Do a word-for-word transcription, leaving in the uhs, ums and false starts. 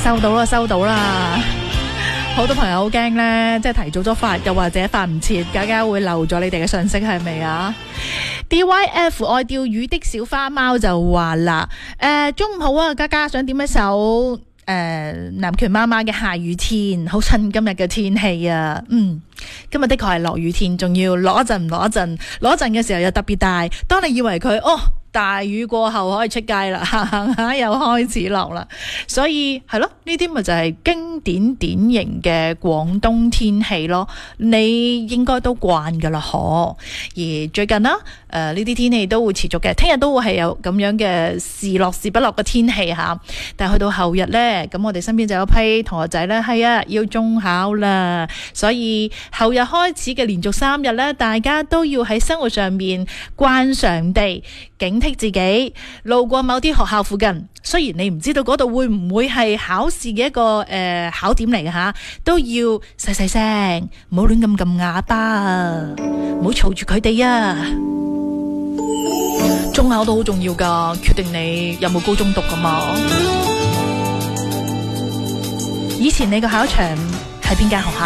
收到啦，收到啦。好多朋友好驚咧，即係提早咗發，又或者發唔切，家家會漏咗你哋嘅信息，係咪啊 ？D Y F 愛釣魚的小花貓就話啦，誒、呃，中午好啊，家家想點一首誒、呃、南拳媽媽嘅下雨天，好襯今日嘅天氣啊，嗯。今日的確係落雨天，仲要落一陣唔落一陣，落一陣嘅時候又特別大。當你以為佢哦大雨過後可以出街啦，行下又開始落啦。所以係咯，呢啲咪就係經典典型嘅廣東天氣咯。你應該都慣噶啦，可而最近啦，誒呢啲天氣都會持續嘅，聽日都會係有咁樣嘅時落時不落嘅天氣吓。但係去到後日呢，咁我哋身邊就有批同學仔呢，係啊要中考啦，所以。後日開始嘅連續三日呢，大家都要喺生活上面慣常地警惕自己。路過某啲學校附近，雖然你唔知道嗰度會唔會係考試嘅一個誒、呃、考點嚟嘅吓，都要細細聲，唔好亂咁撳啞巴啊，唔好嘈住佢哋啊。中考都好重要噶，決定你有冇高中讀噶嘛。以前你個考場喺邊間學校？